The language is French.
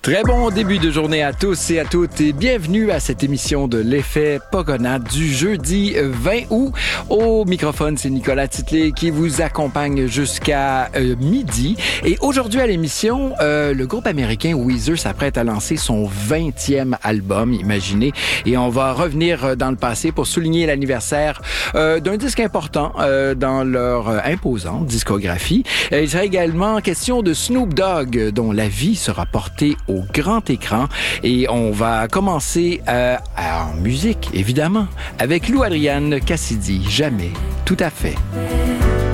Très bon début de journée à tous et à toutes et bienvenue à cette émission de l'effet Pogonade du jeudi 20 août. Au microphone, c'est Nicolas Titley qui vous accompagne jusqu'à midi. Et aujourd'hui à l'émission, le groupe américain Weezer s'apprête à lancer son 20e album, imaginez. Et on va revenir dans le passé pour souligner l'anniversaire d'un disque important dans leur imposante discographie. Il sera également question de Snoop Dogg, dont la vie sera portée au grand écran. Et on va commencer en musique, évidemment, avec Lou Adrian Cassidy. Jamais, tout à fait.